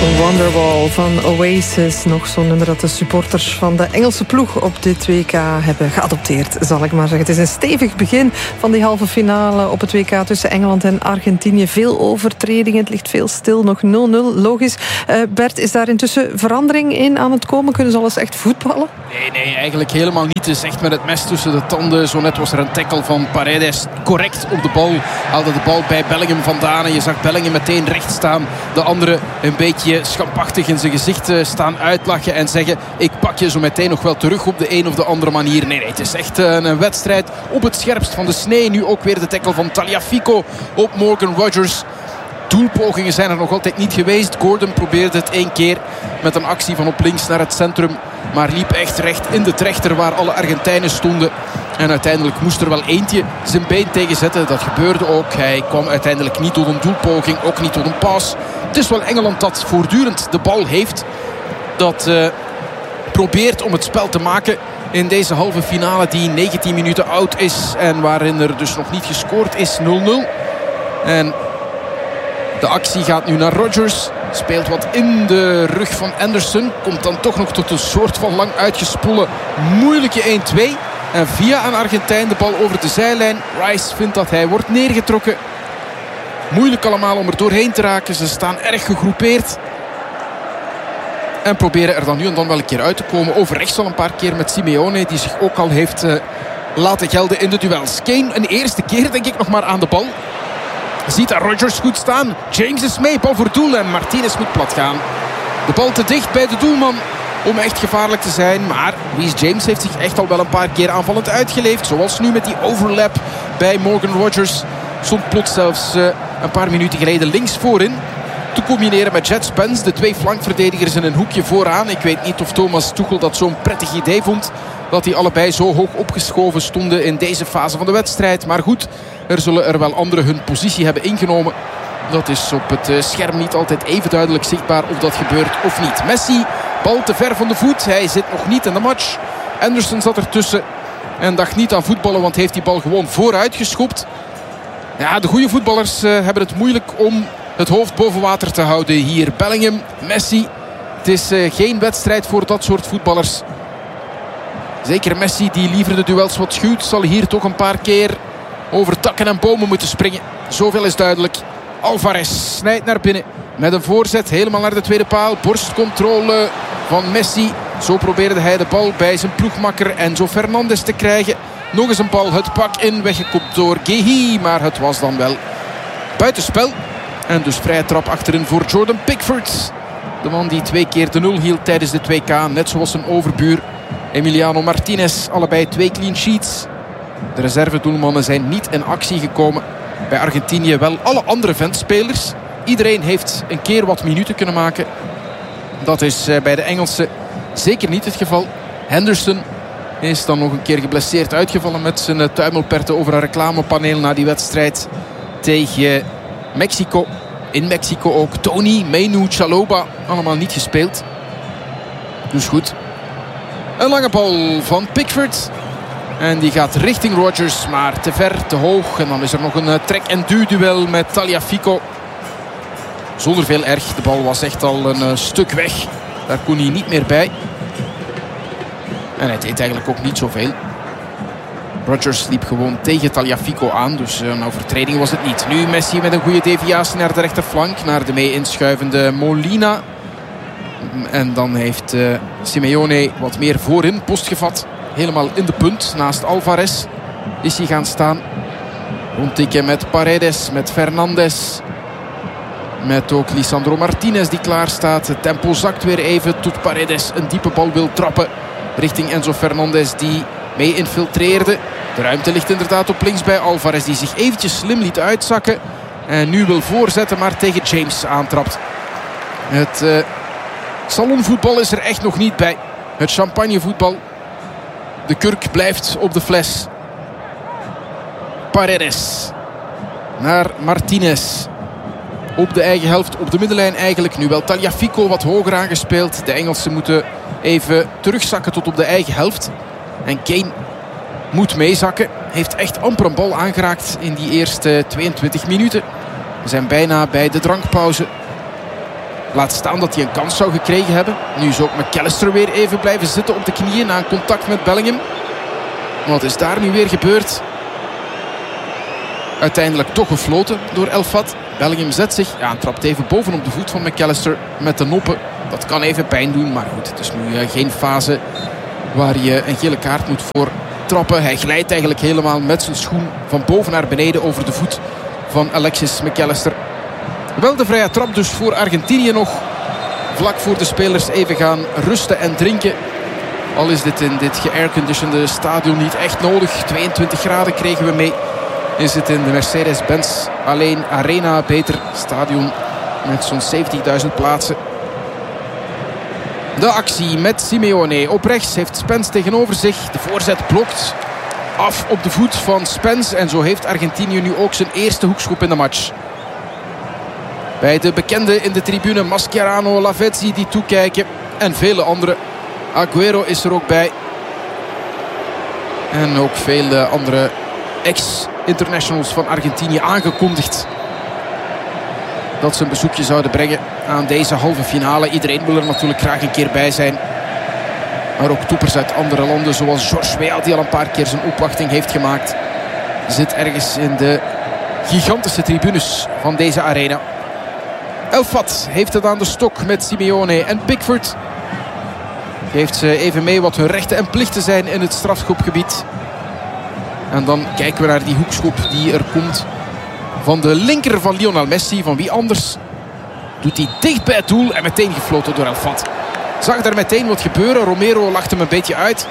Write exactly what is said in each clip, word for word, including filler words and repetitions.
Wonderwall van Oasis. Nog zo'n nummer dat de supporters van de Engelse ploeg op dit W K hebben geadopteerd, zal ik maar zeggen. Het is een stevig begin van die halve finale op het W K tussen Engeland en Argentinië. Veel overtredingen, het ligt veel stil, nog nul nul, logisch. Uh, Bert, is daar intussen verandering in aan het komen? Kunnen ze alles echt voetballen? Nee, nee, eigenlijk helemaal niet. Het is echt met het mes tussen de tanden. Zo net was er een tackle van Paredes correct op de bal. Haalde de bal bij Bellingham vandaan. En je zag Bellingham meteen recht staan. De andere een beetje schampachtig in zijn gezicht staan uitlachen en zeggen: ik pak je zo meteen nog wel terug op de een of de andere manier. Nee, nee, het is echt een wedstrijd op het scherpst van de snee. Nu ook weer de tackle van Tagliafico op Morgan Rogers. Doelpogingen zijn er nog altijd niet geweest. Gordon probeerde het één keer met een actie van op links naar het centrum, maar liep echt recht in de trechter waar alle Argentijnen stonden. En uiteindelijk moest er wel eentje zijn been tegen zetten. Dat gebeurde ook. Hij kwam uiteindelijk niet tot een doelpoging, ook niet tot een paas. Het is wel Engeland dat voortdurend de bal heeft. Dat uh, probeert om het spel te maken in deze halve finale die negentien minuten oud is. En waarin er dus nog niet gescoord is. nul nul. En de actie gaat nu naar Rodgers. Speelt wat in de rug van Anderson. Komt dan toch nog tot een soort van lang uitgespoelde moeilijke één twee. En via een Argentijn de bal over de zijlijn. Rice vindt dat hij wordt neergetrokken. Moeilijk allemaal om er doorheen te raken. Ze staan erg gegroepeerd. En proberen er dan nu en dan wel een keer uit te komen. Over rechts al een paar keer met Simeone, die zich ook al heeft uh, laten gelden in de duels. Kane een eerste keer denk ik nog maar aan de bal. Ziet daar Rodgers goed staan. James is mee, bal voor doel en Martinez moet plat gaan. De bal te dicht bij de doelman om echt gevaarlijk te zijn. Maar Reece James heeft zich echt al wel een paar keer aanvallend uitgeleefd. Zoals nu met die overlap bij Morgan Rogers. Stond plots zelfs uh, een paar minuten geleden links voorin. Te combineren met Jet Spence, de twee flankverdedigers in een hoekje vooraan. Ik weet niet of Thomas Tuchel dat zo'n prettig idee vond, dat die allebei zo hoog opgeschoven stonden in deze fase van de wedstrijd. Maar goed, er zullen er wel anderen hun positie hebben ingenomen. Dat is op het scherm niet altijd even duidelijk zichtbaar of dat gebeurt of niet. Messi, bal te ver van de voet. Hij zit nog niet in de match. Anderson zat ertussen en dacht niet aan voetballen, want heeft die bal gewoon vooruit geschopt. Ja, de goede voetballers uh, hebben het moeilijk om het hoofd boven water te houden hier. Bellingham, Messi. Het is uh, geen wedstrijd voor dat soort voetballers. Zeker Messi, die liever de duels wat schuwt, zal hier toch een paar keer over takken en bomen moeten springen. Zoveel is duidelijk. Alvarez snijdt naar binnen met een voorzet helemaal naar de tweede paal. Borstcontrole van Messi. Zo probeerde hij de bal bij zijn ploegmakker Enzo Fernandez te krijgen. Nog eens een bal het pak in, weggekopt door Guehi. Maar het was dan wel buitenspel. En dus vrije trap achterin voor Jordan Pickford. De man die twee keer de nul hield tijdens de twee K. Net zoals zijn overbuur Emiliano Martinez. Allebei twee clean sheets. De reservedoelmannen zijn niet in actie gekomen. Bij Argentinië wel alle andere ventspelers. Iedereen heeft een keer wat minuten kunnen maken. Dat is bij de Engelsen zeker niet het geval. Henderson is dan nog een keer geblesseerd uitgevallen met zijn tuimelperten over een reclamepaneel na die wedstrijd tegen Mexico. In Mexico ook Tony, Menu, Chalobah allemaal niet gespeeld. Dus goed. Een lange bal van Pickford. En die gaat richting Rodgers, maar te ver, te hoog. En dan is er nog een trek- en duwduel met Tagliafico. Zonder veel erg. De bal was echt al een stuk weg. Daar kon hij niet meer bij. En hij deed eigenlijk ook niet zoveel. Rodgers liep gewoon tegen Tagliafico aan. Dus een overtreding was het niet. Nu Messi met een goede deviatie naar de rechterflank. Naar de mee inschuivende Molina. En dan heeft uh, Simeone wat meer voorin post gevat. Helemaal in de punt. Naast Alvarez is hij gaan staan. Rondtikken met Paredes, met Fernandes. Met ook Lisandro Martinez die klaar staat. Het tempo zakt weer even tot Paredes een diepe bal wil trappen. Richting Enzo Fernandez die mee infiltreerde. De ruimte ligt inderdaad op links bij Alvarez die zich eventjes slim liet uitzakken. En nu wil voorzetten maar tegen James aantrapt. Het uh, salonvoetbal is er echt nog niet bij. Het champagnevoetbal. De kurk blijft op de fles. Paredes. Naar Martinez. Op de eigen helft, op de middenlijn eigenlijk. Nu wel Tagliafico wat hoger aangespeeld. De Engelsen moeten even terugzakken tot op de eigen helft. En Kane moet meezakken. Heeft echt amper een bal aangeraakt in die eerste tweeëntwintig minuten. We zijn bijna bij de drankpauze. Laat staan dat hij een kans zou gekregen hebben. Nu is ook McAllister weer even blijven zitten op de knieën na een contact met Bellingham. Wat is daar nu weer gebeurd? Uiteindelijk toch gefloten door El Fat. Bellingham zet zich. Ja, trapt even bovenop de voet van McAllister met de noppen. Dat kan even pijn doen, maar goed. Het is nu uh, geen fase waar je een gele kaart moet voor trappen. Hij glijdt eigenlijk helemaal met zijn schoen van boven naar beneden over de voet van Alexis McAllister. Wel de vrije trap dus voor Argentinië nog. Vlak voor de spelers even gaan rusten en drinken. Al is dit in dit geairconditionede stadion niet echt nodig. tweeëntwintig graden kregen we mee. Is het in de Mercedes-Benz alleen Arena beter. Stadion met zo'n zeventigduizend plaatsen. De actie met Simeone. Op rechts heeft Spence tegenover zich. De voorzet blokt af op de voet van Spence. En zo heeft Argentinië nu ook zijn eerste hoekschop in de match. Bij de bekenden in de tribune Mascherano, Lavezzi die toekijken. En vele anderen. Agüero is er ook bij. En ook vele andere ex-internationals van Argentinië aangekondigd dat ze een bezoekje zouden brengen aan deze halve finale. Iedereen wil er natuurlijk graag een keer bij zijn. Maar ook toppers uit andere landen zoals George Weah, die al een paar keer zijn opwachting heeft gemaakt, zit ergens in de gigantische tribunes van deze arena. El Fat heeft het aan de stok met Simeone en Pickford geeft ze even mee wat hun rechten en plichten zijn in het strafschopgebied. En dan kijken we naar die hoekschop die er komt van de linker van Lionel Messi. Van wie anders doet hij dicht bij het doel en meteen gefloten door El Fat. Zag daar meteen wat gebeuren. Romero lacht hem een beetje uit.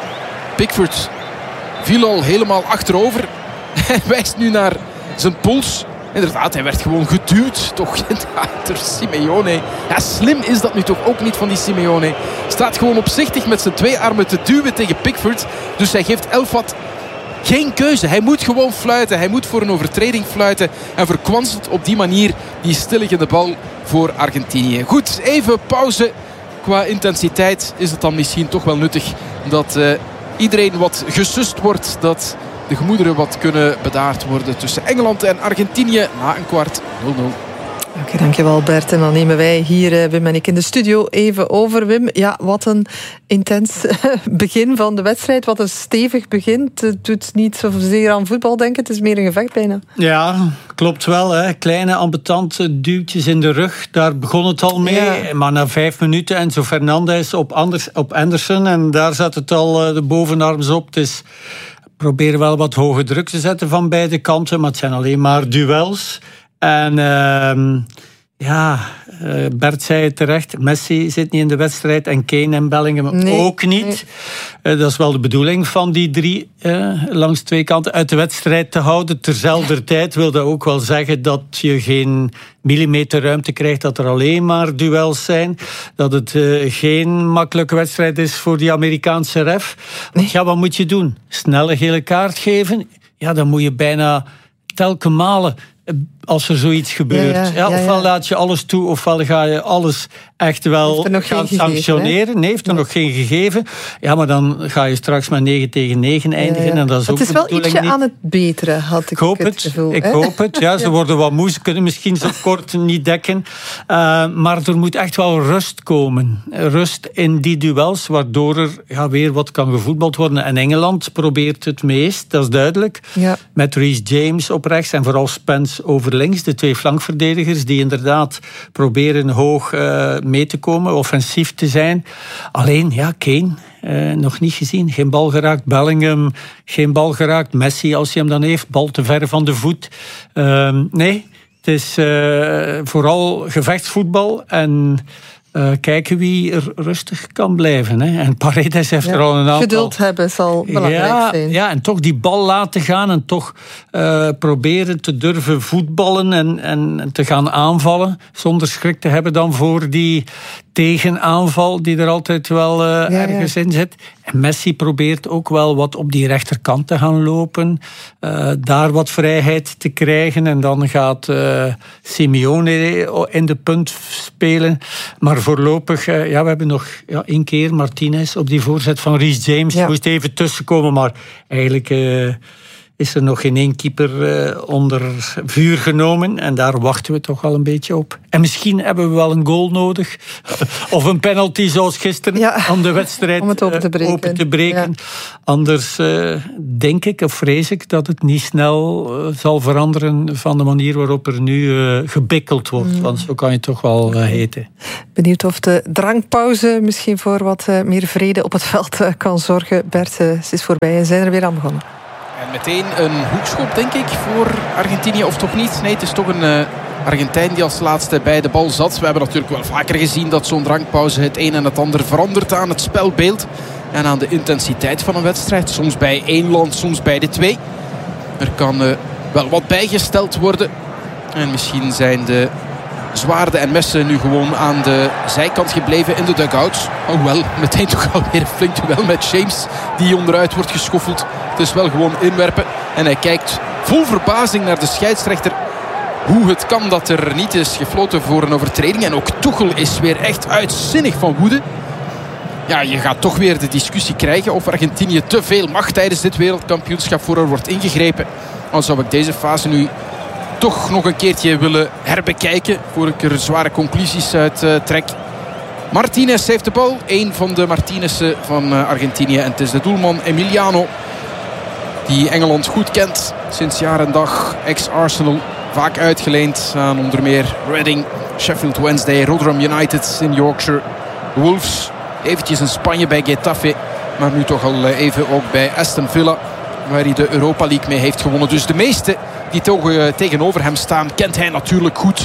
Pickford viel al helemaal achterover. Hij wijst nu naar zijn pols. Inderdaad, hij werd gewoon geduwd. Toch door Simeone. Ja, slim is dat nu toch ook niet van die Simeone. Staat gewoon opzichtig met zijn twee armen te duwen tegen Pickford. Dus hij geeft El Fat geen keuze. Hij moet gewoon fluiten. Hij moet voor een overtreding fluiten. En verkwanselt op die manier die stilliggende bal voor Argentinië. Goed, even pauze. Qua intensiteit is het dan misschien toch wel nuttig dat uh, iedereen wat gesust wordt. Dat de gemoederen wat kunnen bedaard worden tussen Engeland en Argentinië na een kwart nul nul. Oké, okay, dankjewel Bert. En dan nemen wij hier, Wim en ik, in de studio even over. Wim, ja, wat een intens begin van de wedstrijd. Wat een stevig begin. Het doet niet zozeer aan voetbal denken. Het is meer een gevecht bijna. Ja, klopt wel. Hè. Kleine ambetante duwtjes in de rug. Daar begon het al mee. Ja. Maar na vijf minuten Enzo Fernandez op, Anders, op Anderson. En daar zat het al de bovenarms op. Het is proberen wel wat hoge druk te zetten van beide kanten. Maar het zijn alleen maar duels. En uh, ja, uh, Bert zei het terecht. Messi zit niet in de wedstrijd en Kane en Bellingham nee, ook niet. Nee. Uh, dat is wel de bedoeling van die drie uh, langs twee kanten uit de wedstrijd te houden. Terzelfde tijd wil dat ook wel zeggen dat je geen millimeter ruimte krijgt, dat er alleen maar duels zijn. Dat het uh, geen makkelijke wedstrijd is voor die Amerikaanse ref. Want nee. ja, wat moet je doen? Snelle gele kaart geven? Ja, dan moet je bijna telkens malen als er zoiets gebeurt. Ja, ja, ja, ofwel ja, ja. laat je alles toe, ofwel ga je alles echt wel gaan sanctioneren. Gegeven, nee, heeft er ja. nog geen gegeven. Ja, maar dan ga je straks met negen tegen negen eindigen. Ja, ja. En dat is ook het is wel ietsje niet. aan het beteren, had ik, ik hoop het, het gevoel. Ik hè? hoop het. Ja, ze worden wat moe. Ze kunnen misschien zo kort niet dekken. Uh, maar er moet echt wel rust komen. Rust in die duels, waardoor er ja, weer wat kan gevoetbald worden. En Engeland probeert het meest, dat is duidelijk. Ja. Met Reece James op rechts en vooral Spence over links, de twee flankverdedigers die inderdaad proberen hoog uh, mee te komen, offensief te zijn. Alleen, ja, Kane, uh, nog niet gezien. Geen bal geraakt. Bellingham, geen bal geraakt. Messi, als hij hem dan heeft, bal te ver van de voet. Uh, nee, het is uh, vooral gevechtsvoetbal en Uh, kijken wie er rustig kan blijven. Hè. En Paredes heeft ja, er al een aantal... Geduld hebben zal belangrijk ja, zijn. Ja, en toch die bal laten gaan en toch uh, proberen te durven voetballen en, en te gaan aanvallen, zonder schrik te hebben dan voor die tegenaanval die er altijd wel uh, ja, ergens ja. in zit. En Messi probeert ook wel wat op die rechterkant te gaan lopen, uh, daar wat vrijheid te krijgen en dan gaat uh, Simeone in de punt spelen. Maar voorlopig, uh, ja, we hebben nog ja, één keer Martinez op die voorzet van Reece James. Ja. Moest even tussenkomen, maar eigenlijk... Uh, is er nog geen één keeper uh, onder vuur genomen. En daar wachten we toch al een beetje op. En misschien hebben we wel een goal nodig. Of een penalty zoals gisteren ja, om de wedstrijd om het open te breken. Open te breken. Ja. Anders uh, denk ik of vrees ik dat het niet snel uh, zal veranderen van de manier waarop er nu uh, gebikkeld wordt. Mm. Want zo kan je het toch wel uh, heten. Benieuwd of de drankpauze misschien voor wat uh, meer vrede op het veld uh, kan zorgen. Bert, uh, ze is voorbij en zijn er weer aan begonnen. En meteen een hoekschop, denk ik, voor Argentinië, of toch niet? Nee, het is toch een uh, Argentijn die als laatste bij de bal zat. We hebben natuurlijk wel vaker gezien dat zo'n drankpauze het een en het ander verandert aan het spelbeeld en aan de intensiteit van een wedstrijd. Soms bij één land, soms bij de twee. Er kan uh, wel wat bijgesteld worden. En misschien zijn de zwaarden en messen nu gewoon aan de zijkant gebleven in de dugout. Hoewel, meteen toch alweer een flink duel met James, die onderuit wordt geschoffeld. Het is wel gewoon inwerpen. En hij kijkt vol verbazing naar de scheidsrechter hoe het kan dat er niet is gefloten voor een overtreding. En ook Tuchel is weer echt uitzinnig van woede. Ja, je gaat toch weer de discussie krijgen of Argentinië te veel mag tijdens dit wereldkampioenschap voor er wordt ingegrepen. Dan zou ik deze fase nu toch nog een keertje willen herbekijken voor ik er zware conclusies uit uh, trek. Martinez heeft de bal. Eén van de Martinez'en van uh, Argentinië. En het is de doelman Emiliano, die Engeland goed kent sinds jaar en dag. Ex-Arsenal, vaak uitgeleend aan onder meer Reading, Sheffield Wednesday, Rotherham United in Yorkshire, Wolves. Eventjes in Spanje bij Getafe, maar nu toch al even ook bij Aston Villa, waar hij de Europa League mee heeft gewonnen. Dus de meeste die tegenover hem staan kent hij natuurlijk goed.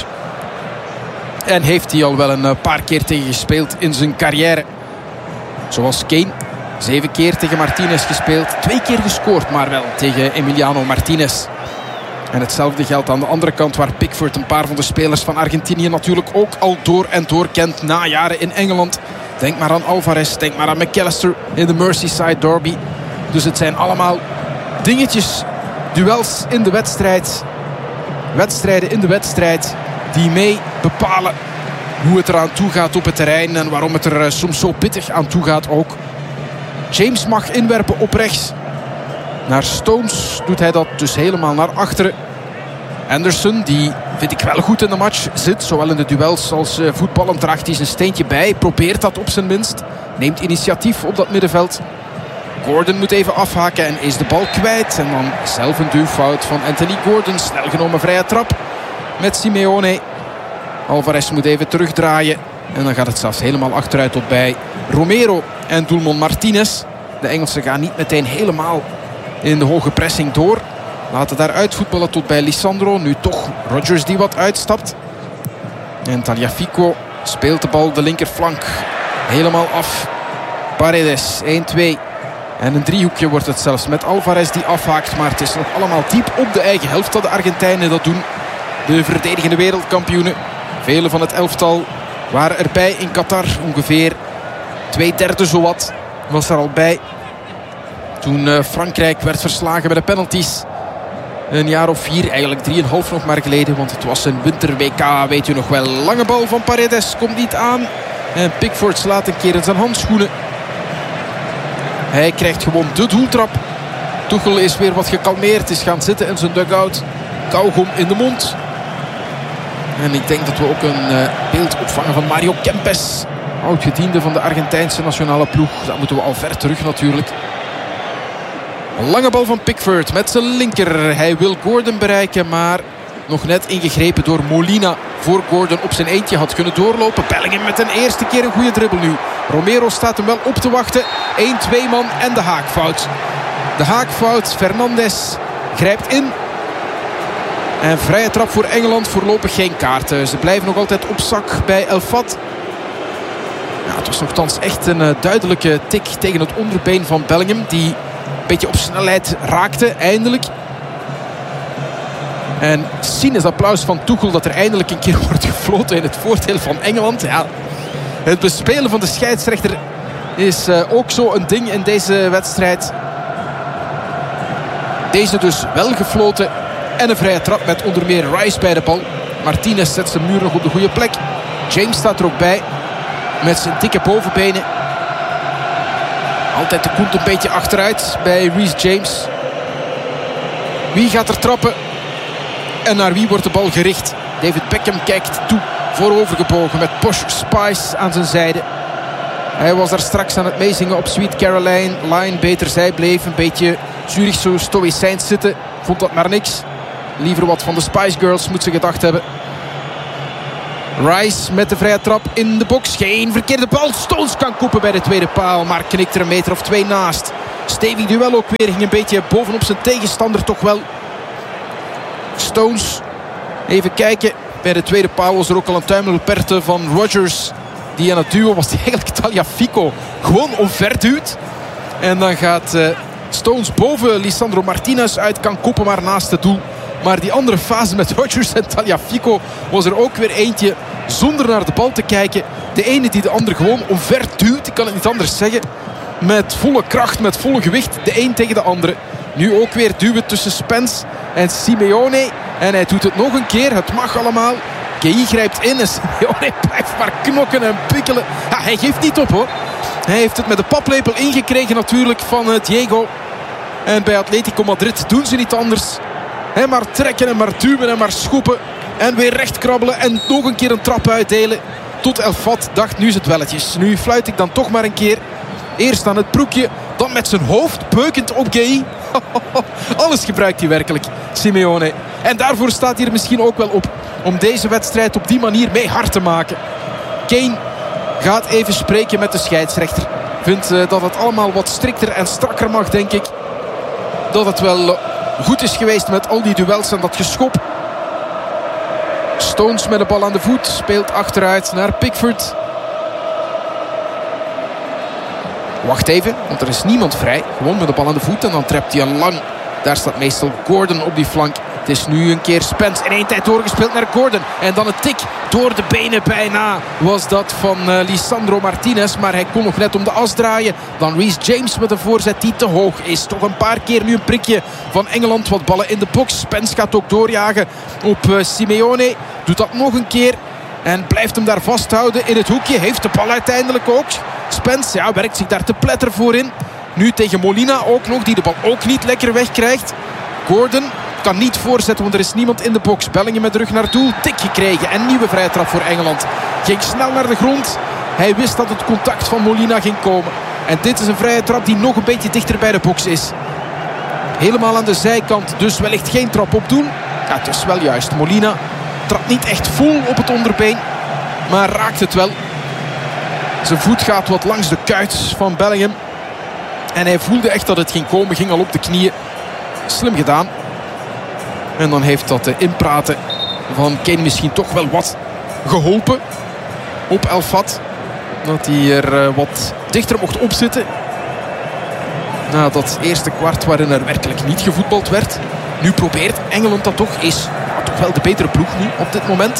En heeft hij al wel een paar keer tegen gespeeld in zijn carrière. Zoals Kane. Zeven keer tegen Martinez gespeeld. Twee keer gescoord, maar wel tegen Emiliano Martinez. En hetzelfde geldt aan de andere kant, waar Pickford een paar van de spelers van Argentinië natuurlijk ook al door en door kent na jaren in Engeland. Denk maar aan Alvarez, denk maar aan McAllister in de Merseyside derby. Dus het zijn allemaal dingetjes, duels in de wedstrijd, wedstrijden in de wedstrijd, die mee bepalen hoe het eraan toe gaat op het terrein en waarom het er soms zo pittig aan toe gaat ook. James mag inwerpen op rechts. Naar Stones doet hij dat dus helemaal naar achteren. Anderson, die vind ik wel goed in de match zit, zowel in de duels als uh, voetballend, draagt hij zijn steentje bij, probeert dat op zijn minst, neemt initiatief op dat middenveld. Gordon moet even afhaken en is de bal kwijt. En dan zelf een duwfout van Anthony Gordon. Snel genomen vrije trap met Simeone. Alvarez moet even terugdraaien. En dan gaat het zelfs helemaal achteruit tot bij Romero en doelman Martinez. De Engelsen gaan niet meteen helemaal in de hoge pressing door. Laten daar uitvoetballen tot bij Lisandro. Nu toch Rodgers die wat uitstapt. En Tagliafico speelt de bal de linkerflank helemaal af. Paredes één twee. En een driehoekje wordt het zelfs met Alvarez die afhaakt. Maar het is nog allemaal diep op de eigen helft dat de Argentijnen dat doen. De verdedigende wereldkampioenen. Vele van het elftal waren erbij in Qatar. Ongeveer twee derde zowat was er al bij. Toen Frankrijk werd verslagen bij de penalties. Een jaar of vier, eigenlijk drieënhalf nog maar geleden. Want het was een winter-W K, weet u nog wel. Lange bal van Paredes komt niet aan. En Pickford slaat een keer in zijn handschoenen. Hij krijgt gewoon de doeltrap. Tuchel is weer wat gekalmeerd. Is gaan zitten in zijn dugout. Kauwgom in de mond. En ik denk dat we ook een uh, beeld opvangen van Mario Kempes. Oud-gediende van de Argentijnse nationale ploeg. Dat moeten we al ver terug natuurlijk. Een lange bal van Pickford met zijn linker. Hij wil Gordon bereiken, maar nog net ingegrepen door Molina. Voor Gordon op zijn eentje had kunnen doorlopen. Bellingham met een eerste keer een goede dribbel nu. Romero staat hem wel op te wachten. één twee man en de haakfout. De haakfout. Fernandes grijpt in. En vrije trap voor Engeland. Voorlopig geen kaarten. Ze blijven nog altijd op zak bij El Fat. Ja, het was nogthans echt een uh, duidelijke tik tegen het onderbeen van Bellingham. Die een beetje op snelheid raakte, eindelijk. En cynisch applaus van Tuchel dat er eindelijk een keer wordt gefloten in het voordeel van Engeland. Ja, het bespelen van de scheidsrechter is uh, ook zo een ding in deze wedstrijd. Deze dus wel gefloten. En een vrije trap met onder meer Rice bij de bal. Martinez zet zijn muur nog op de goede plek. James staat er ook bij. Met zijn dikke bovenbenen. Altijd de kont een beetje achteruit bij Reece James. Wie gaat er trappen? En naar wie wordt de bal gericht? David Beckham kijkt toe. Voorovergebogen met Posh Spice aan zijn zijde. Hij was daar straks aan het meezingen op Sweet Caroline. Line beter, zij bleef een beetje Zurich zo stoïcijns zitten. Vond dat maar niks. Liever wat van de Spice Girls moet ze gedacht hebben. Rice met de vrije trap in de box. Geen verkeerde bal. Stones kan koppen bij de tweede paal. Maar knikt er een meter of twee naast. Stevig duel ook weer. Ging een beetje bovenop zijn tegenstander toch wel. Stones. Even kijken. Bij de tweede paal was er ook al een tuimelperte van Rodgers. Die aan het duwen was die eigenlijk Tagliafico gewoon omverduwt. En dan gaat uh, Stones boven Lisandro Martinez uit. Kan koppen maar naast het doel. Maar die andere fase met Rodgers en Tagliafico was er ook weer eentje zonder naar de bal te kijken. De ene die de andere gewoon omver duwt. Ik kan het niet anders zeggen. Met volle kracht, met volle gewicht. De een tegen de andere. Nu ook weer duwen tussen Spence en Simeone. En hij doet het nog een keer. Het mag allemaal. Gueye grijpt in en Simeone blijft maar knokken en pikkelen. Ja, hij geeft niet op hoor. Hij heeft het met de paplepel ingekregen natuurlijk van uh, Diego. En bij Atletico Madrid doen ze niet anders. He, maar trekken en maar duwen en maar schoppen. En weer recht krabbelen en nog een keer een trap uitdelen. Tot El Fat dacht, nu is het welletjes. Nu fluit ik dan toch maar een keer. Eerst aan het broekje, dan met zijn hoofd beukend op Gueye. Alles gebruikt hij werkelijk, Simeone. En daarvoor staat hij er misschien ook wel op. Om deze wedstrijd op die manier mee hard te maken. Kane gaat even spreken met de scheidsrechter. Vindt uh, dat het allemaal wat strikter en strakker mag, denk ik. Dat het wel uh, goed is geweest met al die duels en dat geschop. Stones met de bal aan de voet. Speelt achteruit naar Pickford. Wacht even, want er is niemand vrij. Gewoon met de bal aan de voet en dan trept hij een lang. Daar staat meestal Gordon op die flank. Het is nu een keer Spence in één tijd doorgespeeld naar Gordon. En dan een tik door de benen bijna was dat van uh, Lisandro Martinez. Maar hij kon nog net om de as draaien. Dan Reece James met een voorzet die te hoog is. Toch een paar keer nu een prikje van Engeland. Wat ballen in de box. Spence gaat ook doorjagen op uh, Simeone. Doet dat nog een keer. En blijft hem daar vasthouden in het hoekje. Heeft de bal uiteindelijk ook. Spence ja, werkt zich daar te pletter voor in. Nu tegen Molina ook nog. Die de bal ook niet lekker wegkrijgt. Gordon kan niet voorzetten, want er is niemand in de box. Bellingham met de rug naar het doel. Tik gekregen. En nieuwe vrije trap voor Engeland. Ging snel naar de grond. Hij wist dat het contact van Molina ging komen. En dit is een vrije trap die nog een beetje dichter bij de box is. Helemaal aan de zijkant. Dus wellicht geen trap opdoen. Ja, het is wel juist. Molina trapt niet echt vol op het onderbeen. Maar raakt het wel. Zijn voet gaat wat langs de kuit van Bellingham. En hij voelde echt dat het ging komen. Ging al op de knieën. Slim gedaan. En dan heeft dat inpraten van Kane misschien toch wel wat geholpen op El Fat. Dat hij er wat dichter mocht opzitten. Na dat eerste kwart waarin er werkelijk niet gevoetbald werd. Nu probeert Engeland dat toch. Is toch wel de betere ploeg nu op dit moment.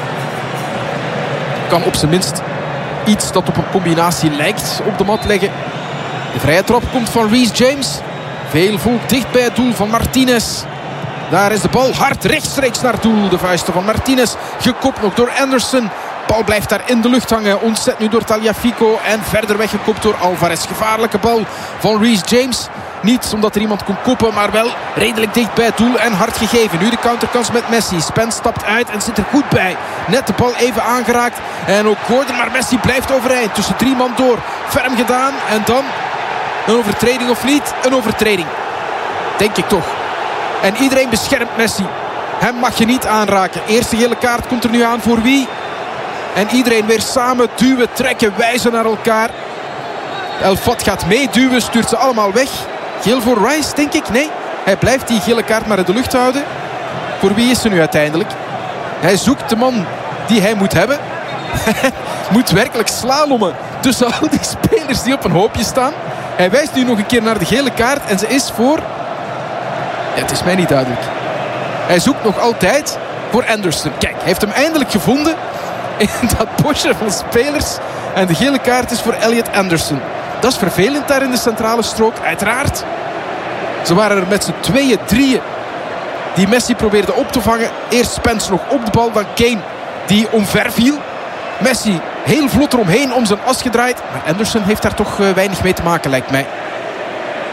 Kan op zijn minst iets dat op een combinatie lijkt op de mat leggen. De vrije trap komt van Reece James. Veel volk dicht bij het doel van Martinez. Daar is de bal hard rechtstreeks naar het doel. De vuisten van Martinez. Gekopt nog door Anderson. Bal blijft daar in de lucht hangen. Ontzet nu door Tagliafico. En verder weggekopt door Alvarez. Gevaarlijke bal van Reece James. Niet omdat er iemand kon koppen, maar wel redelijk dicht bij het doel en hard gegeven. Nu de counterkans met Messi. Spence stapt uit en zit er goed bij. Net de bal even aangeraakt. En ook Gordon, maar Messi blijft overeind. Tussen drie man door. Ferm gedaan. En dan een overtreding of niet? Een overtreding. Denk ik toch. En iedereen beschermt Messi. Hem mag je niet aanraken. Eerste gele kaart komt er nu aan voor wie? En iedereen weer samen duwen, trekken, wijzen naar elkaar. El Fat gaat meeduwen, stuurt ze allemaal weg. Geel voor Rice, denk ik? Nee, hij blijft die gele kaart maar in de lucht houden. Voor wie is ze nu uiteindelijk? Hij zoekt de man die hij moet hebben. Moet werkelijk slalommen tussen al die spelers die op een hoopje staan. Hij wijst nu nog een keer naar de gele kaart en ze is voor... Ja, het is mij niet duidelijk. Hij zoekt nog altijd voor Anderson. Kijk, hij heeft hem eindelijk gevonden in dat bosje van spelers. En de gele kaart is voor Elliot Anderson. Dat is vervelend daar in de centrale strook, uiteraard. Ze waren er met z'n tweeën, drieën die Messi probeerde op te vangen. Eerst Spence nog op de bal, dan Kane die omver viel. Messi heel vlot eromheen om zijn as gedraaid. Maar Anderson heeft daar toch weinig mee te maken, lijkt mij.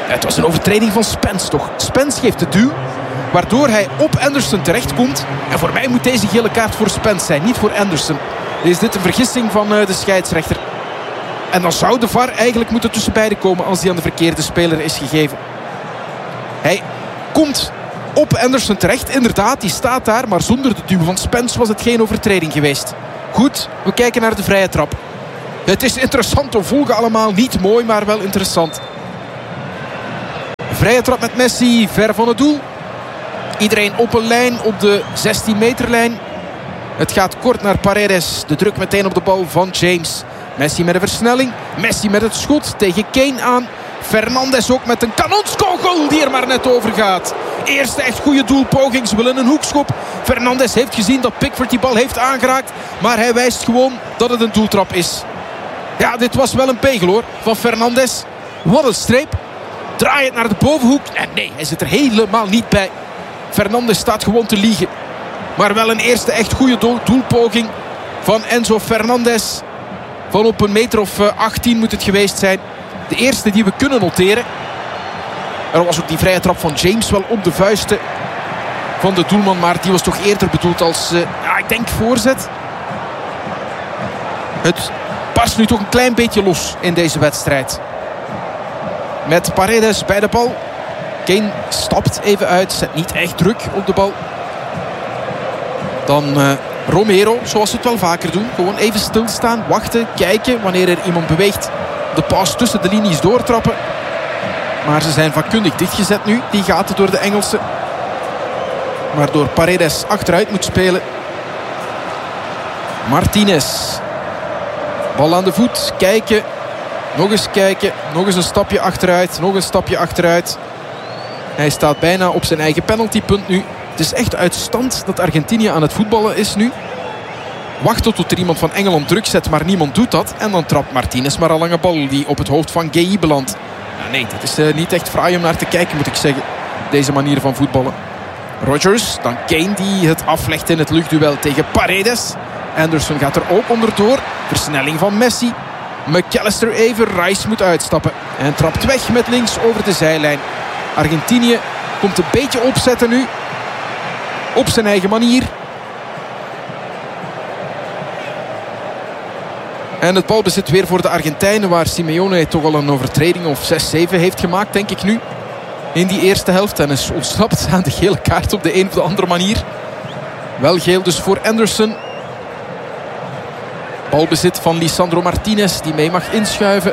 Het was een overtreding van Spence toch. Spence geeft de duw, waardoor hij op Anderson terechtkomt. En voor mij moet deze gele kaart voor Spence zijn, niet voor Anderson. Is dit een vergissing van de scheidsrechter. En dan zou de V A R eigenlijk moeten tussen beiden komen als die aan de verkeerde speler is gegeven. Hij komt op Anderson terecht. Inderdaad, die staat daar. Maar zonder de duw van Spence was het geen overtreding geweest. Goed, we kijken naar de vrije trap. Het is interessant te volgen allemaal. Niet mooi, maar wel interessant. Vrije trap met Messi, ver van het doel. Iedereen op een lijn, op de zestien meter lijn. Het gaat kort naar Paredes. De druk meteen op de bal van James. Messi met een versnelling. Messi met het schot tegen Kane aan. Fernandes ook met een kanonskogel die er maar net over gaat. Eerste echt goede doelpoging. Ze willen een hoekschop. Fernandes heeft gezien dat Pickford die bal heeft aangeraakt. Maar hij wijst gewoon dat het een doeltrap is. Ja, dit was wel een pegel hoor van Fernandes. Wat een streep. Draai het naar de bovenhoek. En nee, hij zit er helemaal niet bij. Fernandes staat gewoon te liegen. Maar wel een eerste echt goede doel, doelpoging van Enzo Fernandes. Van op een meter of achttien moet het geweest zijn. De eerste die we kunnen noteren. Er was ook die vrije trap van James wel op de vuisten van de doelman. Maar die was toch eerder bedoeld als, uh, ja, ik denk voorzet. Het past nu toch een klein beetje los in deze wedstrijd. Met Paredes bij de bal. Kane stapt even uit. Zet niet echt druk op de bal. Dan uh, Romero, zoals ze het wel vaker doen. Gewoon even stilstaan, wachten, kijken wanneer er iemand beweegt. De pas tussen de linies doortrappen. Maar ze zijn vakkundig dichtgezet nu. Die gaten door de Engelsen. Waardoor Paredes achteruit moet spelen. Martinez. Bal aan de voet. Kijken. Nog eens kijken. Nog eens een stapje achteruit. Nog een stapje achteruit. Hij staat bijna op zijn eigen penaltypunt nu. Het is echt uit stand dat Argentinië aan het voetballen is nu. Wachten tot er iemand van Engeland druk zet, maar niemand doet dat. En dan trapt Martinez maar een lange bal die op het hoofd van Gueye belandt. Ja, nee, dat is uh, niet echt fraai om naar te kijken, moet ik zeggen. Deze manier van voetballen. Rodgers, dan Kane die het aflegt in het luchtduel tegen Paredes. Anderson gaat er ook onderdoor. Versnelling van Messi. McAllister even, Rice moet uitstappen. En trapt weg met links over de zijlijn. Argentinië komt een beetje opzetten nu. Op zijn eigen manier. En het balbezit weer voor de Argentijnen. Waar Simeone toch al een overtreding of zes zeven heeft gemaakt, denk ik nu. In die eerste helft. En is ontsnapt aan de gele kaart op de een of de andere manier. Wel geel dus voor Anderson. Balbezit van Lisandro Martinez. Die mee mag inschuiven.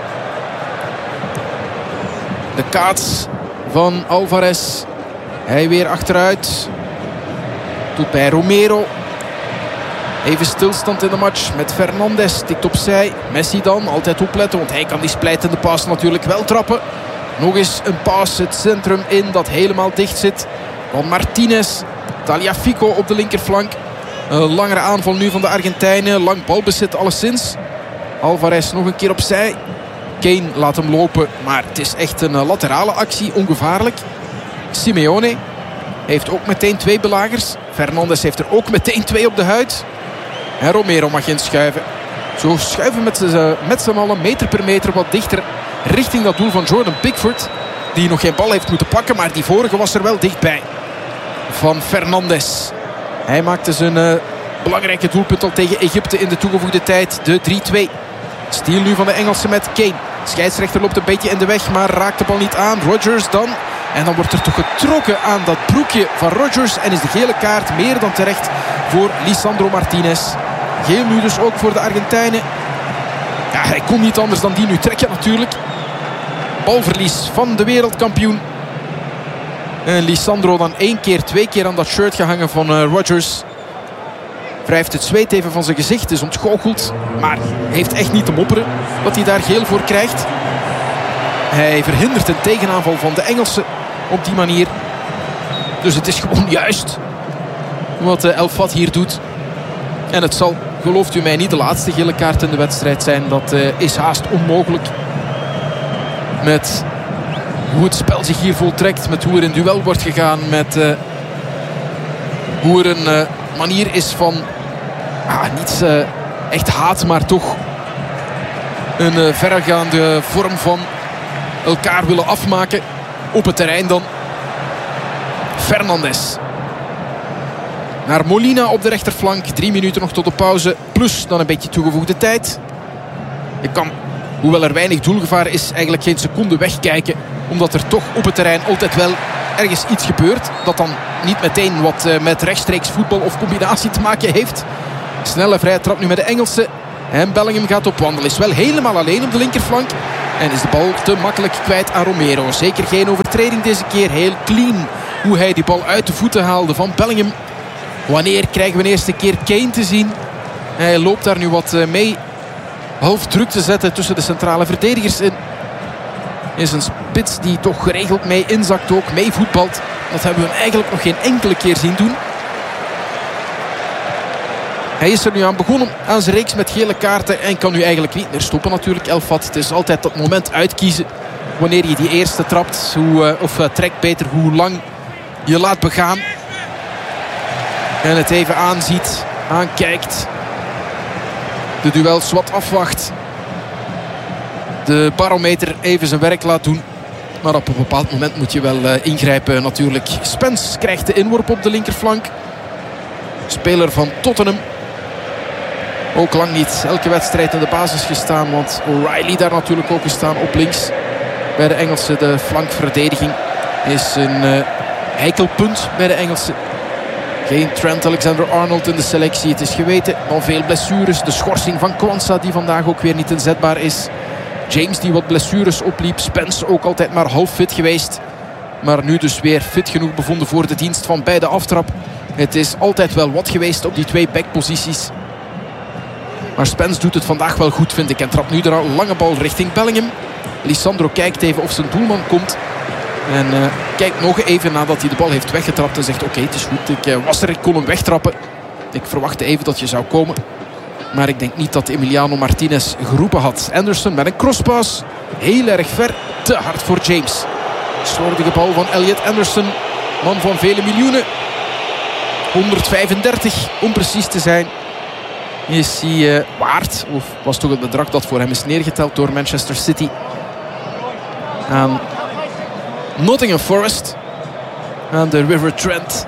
De kaats van Alvarez. Hij weer achteruit. Doet bij Romero. Even stilstand in de match met Fernandes. Tikt opzij. Messi dan. Altijd opletten, want hij kan die splijtende paas natuurlijk wel trappen. Nog eens een paas het centrum in dat helemaal dicht zit. Van Martinez. Tagliafico op de linkerflank. Een langere aanval nu van de Argentijnen. Lang balbezit alleszins. Alvarez nog een keer opzij. Kane laat hem lopen. Maar het is echt een laterale actie. Ongevaarlijk. Simeone heeft ook meteen twee belagers. Fernandes heeft er ook meteen twee op de huid. En Romero mag inschuiven. Zo schuiven met z'n, met z'n allen meter per meter wat dichter richting dat doel van Jordan Pickford. Die nog geen bal heeft moeten pakken. Maar die vorige was er wel dichtbij. Van Fernandes. Hij maakte zijn uh, belangrijke doelpunt al tegen Egypte in de toegevoegde tijd. De drie twee. Stiel nu van de Engelsen met Kane. Scheidsrechter loopt een beetje in de weg, maar raakt de bal niet aan. Rodgers dan. En dan wordt er toch getrokken aan dat broekje van Rodgers. En is de gele kaart meer dan terecht voor Lisandro Martinez. Geel nu dus ook voor de Argentijnen. Ja, hij kon niet anders dan die nu trekken natuurlijk. Balverlies van de wereldkampioen. En Lisandro dan één keer, twee keer aan dat shirt gehangen van uh, Rodgers. Wrijft het zweet even van zijn gezicht, is ontgoocheld. Maar heeft echt niet te mopperen dat hij daar geel voor krijgt. Hij verhindert een tegenaanval van de Engelsen op die manier. Dus het is gewoon juist wat El Fat hier doet. En het zal, gelooft u mij, niet de laatste gele kaart in de wedstrijd zijn. Dat uh, is haast onmogelijk. Met hoe het spel zich hier voltrekt. Met hoe er in duel wordt gegaan. Met uh, hoe er een uh, manier is van... Ah, niet uh, echt haat, maar toch een uh, verregaande vorm van elkaar willen afmaken. Op het terrein dan. Fernandes. Naar Molina op de rechterflank. Drie minuten nog tot de pauze. Plus dan een beetje toegevoegde tijd. Je kan, hoewel er weinig doelgevaar is, eigenlijk geen seconde wegkijken. Omdat er toch op het terrein altijd wel ergens iets gebeurt. Dat dan niet meteen wat uh, met rechtstreeks voetbal of combinatie te maken heeft. Snelle vrije trap nu met de Engelsen. En Bellingham gaat op wandel. Is wel helemaal alleen op de linkerflank. En is de bal te makkelijk kwijt aan Romero. Zeker geen overtreding deze keer. Heel clean hoe hij die bal uit de voeten haalde van Bellingham. Wanneer krijgen we een eerste keer Kane te zien? Hij loopt daar nu wat mee. Half druk te zetten tussen de centrale verdedigers in. Is een spits die toch geregeld mee inzakt ook. Mee voetbalt. Dat hebben we hem eigenlijk nog geen enkele keer zien doen. Hij is er nu aan begonnen aan zijn reeks met gele kaarten. En kan nu eigenlijk niet meer stoppen natuurlijk, El Fat. Het is altijd dat moment uitkiezen. Wanneer je die eerste trapt. Hoe, of uh, trekt beter hoe lang je laat begaan. En het even aanziet. Aankijkt. De duels wat afwacht. De barometer even zijn werk laat doen. Maar op een bepaald moment moet je wel uh, ingrijpen natuurlijk. Spence krijgt de inworp op de linkerflank. Speler van Tottenham. Ook lang niet elke wedstrijd in de basis gestaan. Want O'Reilly daar natuurlijk ook gestaan op links. Bij de Engelsen de flankverdediging is een uh, heikelpunt bij de Engelsen. Geen Trent Alexander-Arnold in de selectie. Het is geweten al veel blessures. De schorsing van Kwanza die vandaag ook weer niet inzetbaar is. James die wat blessures opliep. Spence ook altijd maar half fit geweest. Maar nu dus weer fit genoeg bevonden voor de dienst van bij de aftrap. Het is altijd wel wat geweest op die twee backposities. Maar Spence doet het vandaag wel goed, vind ik. En trapt nu de lange bal richting Bellingham. Lisandro kijkt even of zijn doelman komt. En uh, kijkt nog even nadat hij de bal heeft weggetrapt. En zegt oké, okay, het is goed. Ik uh, was er, ik kon hem wegtrappen. Ik verwachtte even dat je zou komen. Maar ik denk niet dat Emiliano Martinez geroepen had. Anderson met een crosspas. Heel erg ver. Te hard voor James. Slordige bal van Elliot Anderson. Man van vele miljoenen. honderdvijfendertig om precies te zijn. Is hij uh, waard. Of was toch het bedrag dat voor hem is neergeteld door Manchester City. Aan Nottingham Forest. Aan de River Trent.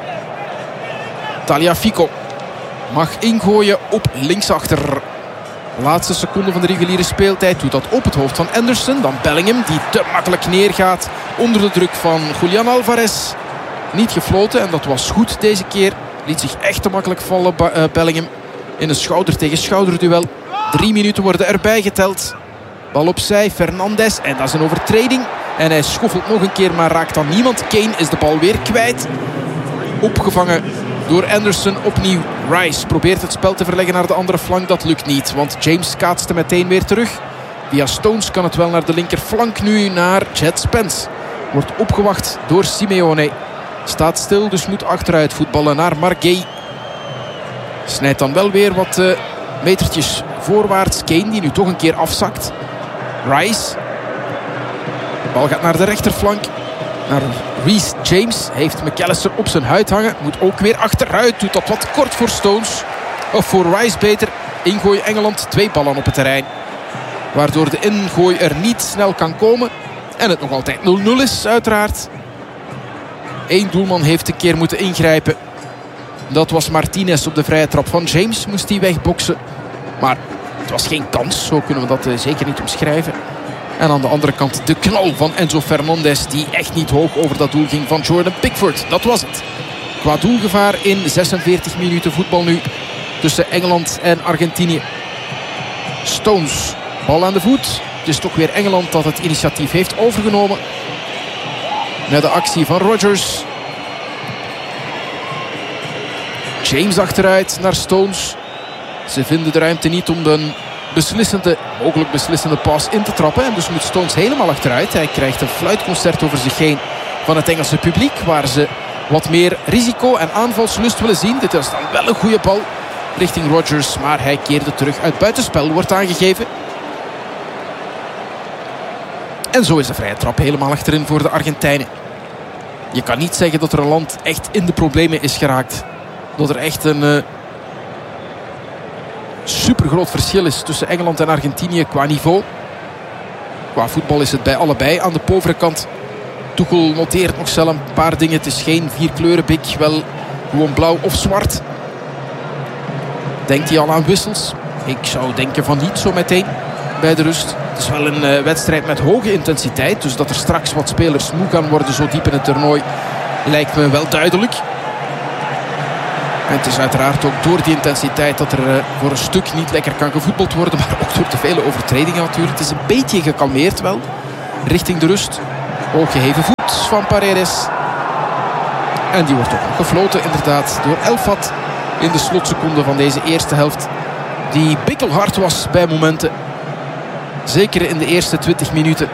Tagliafico mag ingooien op linksachter. Laatste seconde van de reguliere speeltijd. Doet dat op het hoofd van Anderson. Dan Bellingham die te makkelijk neergaat. Onder de druk van Julian Alvarez. Niet gefloten en dat was goed deze keer. Liet zich echt te makkelijk vallen uh, Bellingham. In een schouder tegen schouder duel. Drie minuten worden erbij geteld. Bal opzij. Fernandes. En dat is een overtreding. En hij schoffelt nog een keer maar raakt dan niemand. Kane is de bal weer kwijt. Opgevangen door Anderson opnieuw. Rice probeert het spel te verleggen naar de andere flank. Dat lukt niet, want James kaatste meteen weer terug. Via Stones kan het wel naar de linkerflank nu naar Jet Spence. Wordt opgewacht door Simeone. Staat stil, dus moet achteruit voetballen naar Marguerite. Snijdt dan wel weer wat uh, metertjes voorwaarts. Kane die nu toch een keer afzakt. Rice. De bal gaat naar de rechterflank. Naar Reece James. Heeft McAllister op zijn huid hangen. Moet ook weer achteruit. Doet dat wat kort voor Stones. Of voor Rice beter. Ingooi Engeland. Twee ballen op het terrein. Waardoor de ingooi er niet snel kan komen. En het nog altijd nul nul is uiteraard. Eén doelman heeft een keer moeten ingrijpen. Dat was Martinez op de vrije trap van James. Moest hij wegboksen. Maar het was geen kans. Zo kunnen we dat uh, zeker niet omschrijven. En aan de andere kant de knal van Enzo Fernandez. Die echt niet hoog over dat doel ging van Jordan Pickford. Dat was het. Qua doelgevaar in zesenveertig minuten voetbal nu. Tussen Engeland en Argentinië. Stones. Bal aan de voet. Het is toch weer Engeland dat het initiatief heeft overgenomen. Met de actie van Rodgers. James achteruit naar Stones. Ze vinden de ruimte niet om een beslissende, mogelijk beslissende pas in te trappen. En dus moet Stones helemaal achteruit. Hij krijgt een fluitconcert over zich heen van het Engelse publiek. Waar ze wat meer risico en aanvalslust willen zien. Dit is dan wel een goede bal richting Rodgers. Maar hij keerde terug uit buitenspel. Wordt aangegeven. En zo is de vrije trap helemaal achterin voor de Argentijnen. Je kan niet zeggen dat er een land echt in de problemen is geraakt. Dat er echt een uh, supergroot verschil is tussen Engeland en Argentinië qua niveau. Qua voetbal is het bij allebei aan de povere kant. Tuchel noteert nog zelf een paar dingen. Het is geen vierkleurenbik, wel gewoon blauw of zwart. Denkt hij al aan wissels? Ik zou denken van niet zo meteen bij de rust. Het is wel een uh, wedstrijd met hoge intensiteit. Dus dat er straks wat spelers moe gaan worden zo diep in het toernooi lijkt me wel duidelijk. En het is uiteraard ook door die intensiteit dat er uh, voor een stuk niet lekker kan gevoetbald worden. Maar ook door de vele overtredingen natuurlijk. Het is een beetje gekalmeerd wel. Richting de rust. Hooggeheven voet van Paredes. En die wordt ook nog gefloten inderdaad door El Fat. In de slotseconde van deze eerste helft. Die bikkelhard was bij momenten. Zeker in de eerste twintig minuten.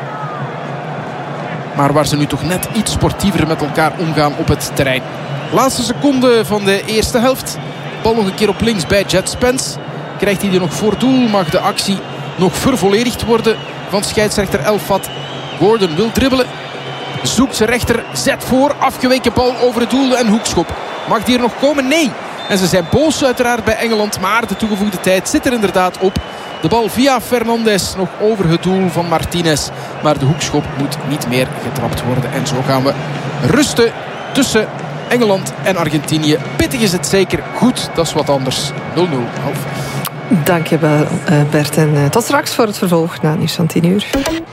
Maar waar ze nu toch net iets sportiever met elkaar omgaan op het terrein. Laatste seconde van de eerste helft. Bal nog een keer op links bij Jet Spence. Krijgt hij die nog voor doel. Mag de actie nog vervolledigd worden van scheidsrechter El Fat. Gordon wil dribbelen. Zoekt zijn rechter. Zet voor. Afgeweken bal over het doel en hoekschop. Mag die er nog komen? Nee. En ze zijn boos uiteraard bij Engeland. Maar de toegevoegde tijd zit er inderdaad op. De bal via Fernandes nog over het doel van Martinez. Maar de hoekschop moet niet meer getrapt worden. En zo gaan we rusten tussen Engeland en Argentinië. Pittig is het zeker. Goed, dat is wat anders. nul nul half. Dank je wel, Bert. En tot straks voor het vervolg na nieuws van tien uur.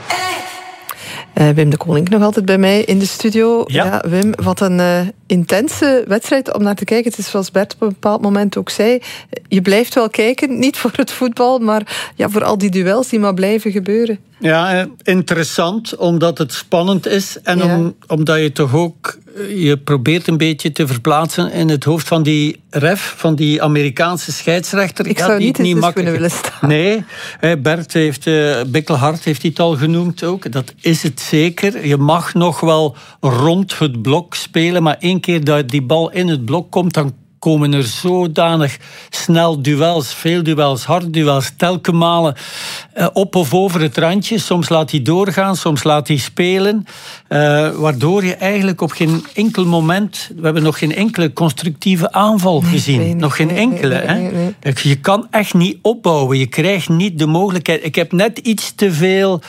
Uh, Wim de Koning nog altijd bij mij in de studio. Ja, ja Wim, wat een uh, intense wedstrijd om naar te kijken. Het is zoals Bert op een bepaald moment ook zei. Je blijft wel kijken, niet voor het voetbal, maar ja, voor al die duels die maar blijven gebeuren. Ja, interessant, omdat het spannend is. En ja. om, omdat je toch ook... Je probeert een beetje te verplaatsen in het hoofd van die ref, van die Amerikaanse scheidsrechter. Ik ja, zou die niet eens dus kunnen willen staan. Nee, Bert heeft, uh, Bikkelhard heeft hij het al genoemd ook. Dat is het zeker. Je mag nog wel rond het blok spelen, maar één keer dat die bal in het blok komt, dan komen er zodanig snel duels, veel duels, harde duels, telkens malen uh, op of over het randje. Soms laat hij doorgaan, soms laat hij spelen. Uh, waardoor je eigenlijk op geen enkel moment... We hebben nog geen enkele constructieve aanval nee, gezien. Nee, nog geen nee, enkele. Nee, nee, nee, hè? Je kan echt niet opbouwen. Je krijgt niet de mogelijkheid. Ik heb net iets te veel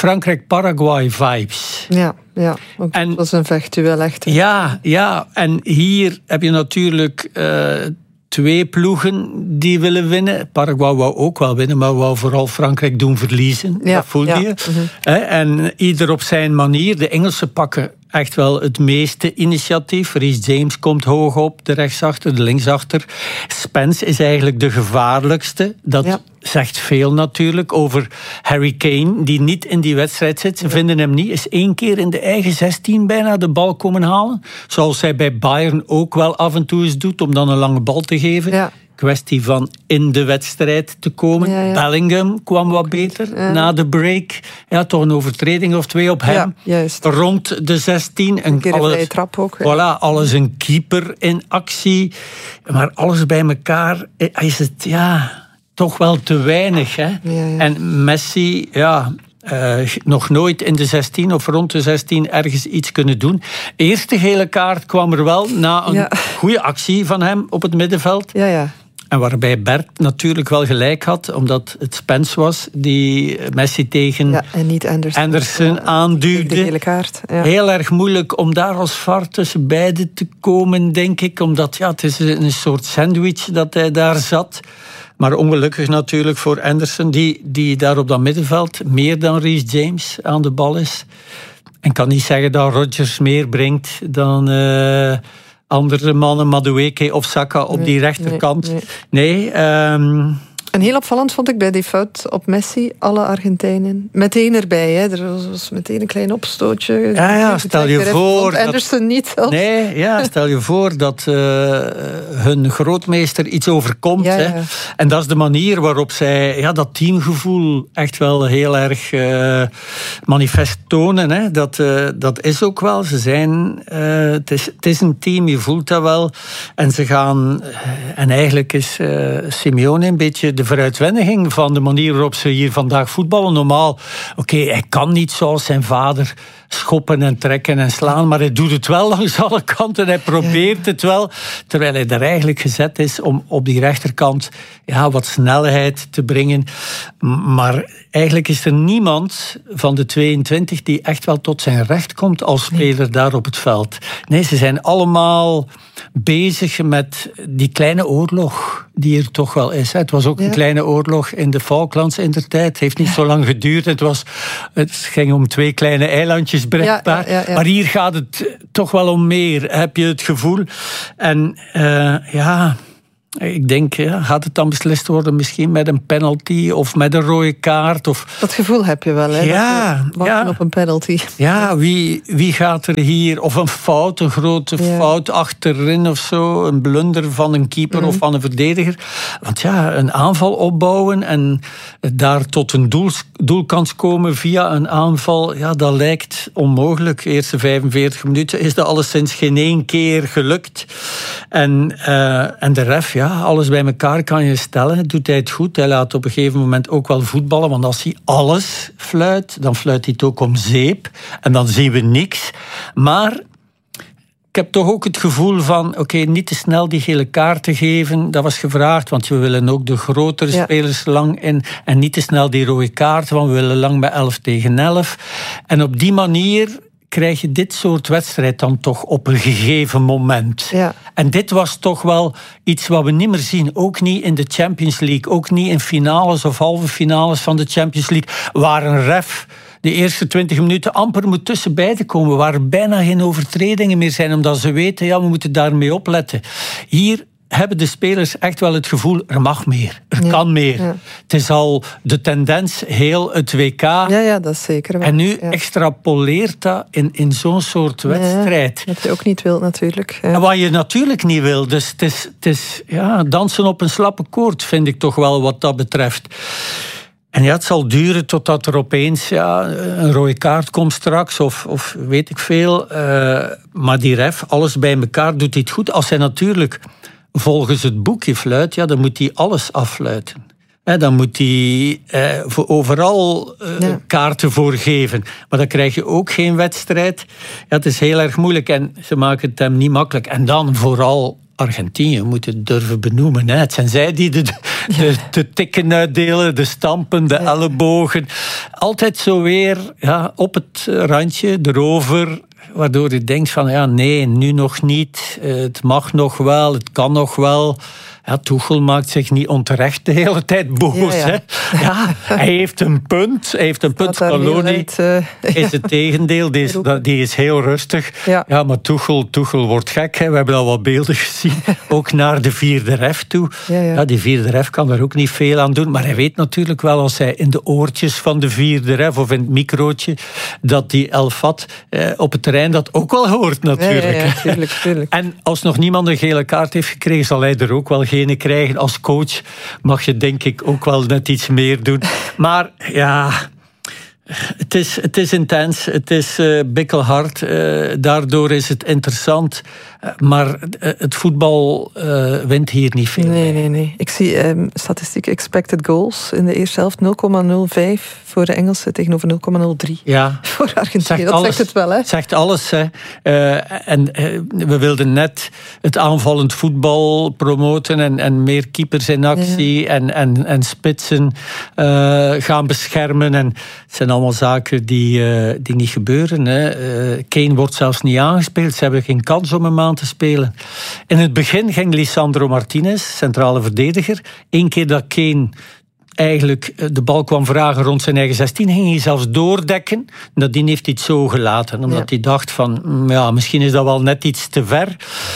Frankrijk-Paraguay-vibes. Ja. Ja, en, dat was een vechtduel echt. Hè. Ja, ja, en hier heb je natuurlijk uh, twee ploegen die willen winnen. Paraguay wou ook wel winnen, maar wou vooral Frankrijk doen verliezen. Ja, dat voelde ja. je. Mm-hmm. En ieder op zijn manier. De Engelsen pakken echt wel het meeste initiatief. Reece James komt hoog op, de rechtsachter, de linksachter. Spence is eigenlijk de gevaarlijkste. Dat ja. zegt veel natuurlijk over Harry Kane, die niet in die wedstrijd zit. Ze ja. vinden hem niet. Is één keer in de eigen zestien bijna de bal komen halen. Zoals hij bij Bayern ook wel af en toe eens doet, om dan een lange bal te geven. Ja. Kwestie van in de wedstrijd te komen. Ja, ja. Bellingham kwam wat beter ja. na de break. Ja, toch een overtreding of twee op hem. Ja, juist. Rond de zestien. En een keer alles, een vrije trap ook. Voilà, alles een keeper in actie. Maar alles bij elkaar is het ja, toch wel te weinig. Hè? Ja, ja. En Messi, ja... Uh, nog nooit in de zestien of rond de zestien ergens iets kunnen doen. Eerste gele kaart kwam er wel na een ja. goede actie van hem op het middenveld. Ja, ja. En waarbij Bert natuurlijk wel gelijk had, omdat het Spence was die Messi tegen ja, en niet Anderson, Anderson ja, aanduwde. De gele kaart. Ja. Heel erg moeilijk om daar als V A R tussen beiden te komen, denk ik. Omdat ja, het is een soort sandwich dat hij daar zat. Maar ongelukkig natuurlijk voor Anderson, die, die daar op dat middenveld meer dan Reece James aan de bal is. En kan niet zeggen dat Rodgers meer brengt dan uh, andere mannen, Madueke of Saka op nee, die rechterkant. Nee, nee. nee um, En heel opvallend vond ik bij die fout op Messi, alle Argentijnen. Meteen erbij, hè. Er was meteen een klein opstootje. Ja, ja, stel je voor... Dat, Anderson niet zelfs. Nee, ja, stel je voor dat uh, hun grootmeester iets overkomt. Ja, ja. Hè. En dat is de manier waarop zij ja, dat teamgevoel echt wel heel erg uh, manifest tonen. Hè. Dat, uh, dat is ook wel. Ze zijn... Uh, het, is, het is een team, je voelt dat wel. En ze gaan... Uh, en eigenlijk is uh, Simeone een beetje de vooruitwendiging van de manier waarop ze hier vandaag voetballen. Normaal, oké, okay, hij kan niet zoals zijn vader schoppen en trekken en slaan, maar hij doet het wel langs alle kanten. Hij probeert het wel, terwijl hij er eigenlijk gezet is om op die rechterkant ja, wat snelheid te brengen. Maar eigenlijk is er niemand van de tweeëntwintig die echt wel tot zijn recht komt als speler nee. daar op het veld. Nee, ze zijn allemaal bezig met die kleine oorlog die er toch wel is. Het was ook ja. een kleine oorlog in de Falklands in der tijd. Het heeft niet ja. zo lang geduurd. Het, was, het ging om twee kleine eilandjes bereikbaar. Ja, ja, ja, ja. Maar hier gaat het toch wel om meer, heb je het gevoel. En uh, ja... Ik denk, ja, gaat het dan beslist worden misschien met een penalty of met een rode kaart? Of... Dat gevoel heb je wel, hè? Ja, dat we wachten ja. op een penalty. Ja, wie, wie gaat er hier... Of een fout, een grote ja. fout achterin of zo. Een blunder van een keeper mm. of van een verdediger. Want ja, een aanval opbouwen en daar tot een doel, doelkans komen via een aanval, ja, dat lijkt onmogelijk. De eerste vijfenveertig minuten is dat alleszins geen één keer gelukt. En, uh, en de ref, ja, alles bij elkaar kan je stellen. Doet hij het goed. Hij laat op een gegeven moment ook wel voetballen. Want als hij alles fluit, dan fluit hij het ook om zeep. En dan zien we niks. Maar ik heb toch ook het gevoel van... Oké, okay, niet te snel die gele kaart te geven. Dat was gevraagd, want we willen ook de grotere ja. spelers lang in. En niet te snel die rode kaart, want we willen lang bij elf tegen elf. En op die manier... krijg je dit soort wedstrijd dan toch op een gegeven moment. Ja. En dit was toch wel iets wat we niet meer zien. Ook niet in de Champions League. Ook niet in finales of halve finales van de Champions League. Waar een ref de eerste twintig minuten amper moet tussen beiden komen. Waar er bijna geen overtredingen meer zijn. Omdat ze weten, ja, we moeten daarmee opletten. Hier hebben de spelers echt wel het gevoel, er mag meer, er ja, kan meer. Ja. Het is al de tendens, heel het W K. Ja, ja, dat is zeker wel. En nu ja. extrapoleert dat in, in zo'n soort wedstrijd. Ja, wat je ook niet wilt natuurlijk. Ja. En wat je natuurlijk niet wil. Dus het is, het is ja, dansen op een slappe koord, vind ik toch wel wat dat betreft. En ja, het zal duren totdat er opeens ja, een rode kaart komt straks, of, of weet ik veel. Uh, maar die ref, alles bij elkaar, doet hij het goed. Als hij natuurlijk volgens het boekje fluit, ja, dan moet hij alles affluiten. He, dan moet hij eh, voor overal eh, ja. kaarten voor geven. Maar dan krijg je ook geen wedstrijd. Ja, het is heel erg moeilijk en ze maken het hem niet makkelijk. En dan vooral Argentinië moet het durven benoemen. Hè. Het zijn zij die de, de, de tikken uitdelen, de stampen, de ja. ellebogen. Altijd zo weer ja, op het randje, erover. Waardoor je denkt van, ja, nee, nu nog niet. Het mag nog wel, het kan nog wel. Ja, Tuchel maakt zich niet onterecht de hele tijd boos. Ja, ja. Hè? Ja, hij heeft een punt. Hij heeft een punt. Scaloni uh... is het tegendeel. Die is, die is heel rustig. Ja, ja maar Tuchel, Tuchel wordt gek. Hè? We hebben al wat beelden gezien. Ook naar de vierde ref toe. Ja, ja. Ja, die vierde ref kan er ook niet veel aan doen. Maar hij weet natuurlijk wel, als hij in de oortjes van de vierde ref of in het microotje, dat die El Fat eh, op het terrein dat ook wel hoort natuurlijk. Ja, ja, ja, tuurlijk, tuurlijk. En als nog niemand een gele kaart heeft gekregen, zal hij er ook wel geen krijgen. Als coach mag je denk ik ook wel net iets meer doen. Maar ja, het is, het is intens, het is uh, bikkelhard. Uh, daardoor is het interessant. Uh, maar uh, het voetbal uh, wint hier niet veel. Nee, nee, nee. Ik zie um, statistiek expected goals in de eerste helft nul komma nul vijf voor de Engelsen tegenover nul komma nul drie ja. voor Argentinië. Dat alles, zegt het wel, hè? Zegt alles, hè. Uh, en uh, we wilden net het aanvallend voetbal promoten en, en meer keepers in actie ja. en, en, en spitsen uh, gaan beschermen. En het zijn allemaal zaken die, uh, die niet gebeuren. Hè. Uh, Kane wordt zelfs niet aangespeeld. Ze hebben geen kans om hem aan te spelen. In het begin ging Lisandro Martinez, centrale verdediger. Eén keer dat Kane eigenlijk de bal kwam vragen rond zijn eigen zestien, ging hij zelfs doordekken. Nadien heeft hij het zo gelaten, omdat ja. hij dacht van, ja, misschien is dat wel net iets te ver.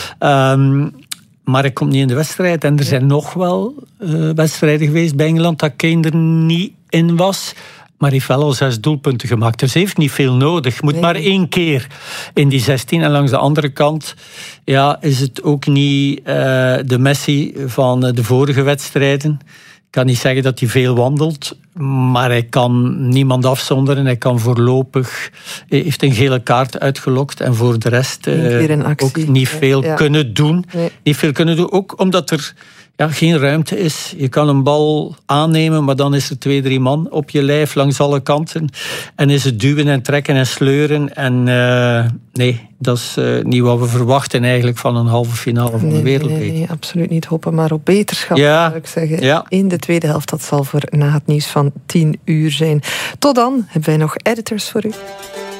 Um, maar hij komt niet in de wedstrijd. En er zijn nog wel uh, wedstrijden geweest bij Engeland dat Kane er niet in was. Maar hij heeft wel al zes doelpunten gemaakt. Dus hij heeft niet veel nodig. Moet nee. maar één keer in die zestien. En langs de andere kant ja, is het ook niet uh, de Messi van de vorige wedstrijden. Ik kan niet zeggen dat hij veel wandelt. Maar hij kan niemand afzonderen. Hij kan voorlopig... Hij heeft een gele kaart uitgelokt. En voor de rest uh, ook niet veel ja. kunnen doen. Nee. Niet veel kunnen doen. Ook omdat er ja, geen ruimte is. Je kan een bal aannemen, maar dan is er twee, drie man op je lijf langs alle kanten. En is het duwen en trekken en sleuren. En uh, nee, dat is uh, niet wat we verwachten eigenlijk van een halve finale van nee, de wereldbeker. Nee, nee, absoluut niet. Hopen maar op beterschap, ja. zou ik zeggen. Ja. In de tweede helft, dat zal voor na het nieuws van tien uur zijn. Tot dan hebben wij nog editors voor u.